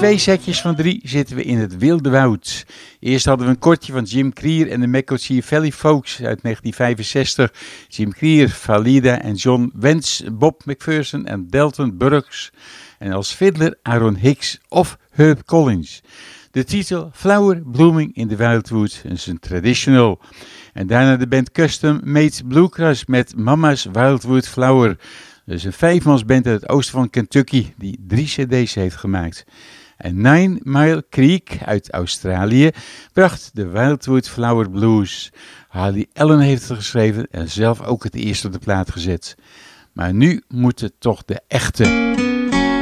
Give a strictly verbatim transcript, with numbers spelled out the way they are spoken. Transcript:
twee setjes van drie zitten we in het wilde woud. Eerst hadden we een kortje van Jim Creer en de Macklecheer Valley Folks uit negentien vijfenzestig. Jim Creer, Valida en John Wentz, Bob McPherson en Delton Burks. En als fiddler Aaron Hicks of Herb Collins. De titel Flower Blooming in the Wildwood is een traditional. En daarna de band Custom Made Bluegrass met Mama's Wildwood Flower. Dus een vijfmansband uit het oosten van Kentucky die drie cd's heeft gemaakt. En Nine Mile Creek uit Australië bracht de Wildwood Flower Blues. Harley Allen heeft het geschreven en zelf ook het eerste op de plaat gezet. Maar nu moet het toch de echte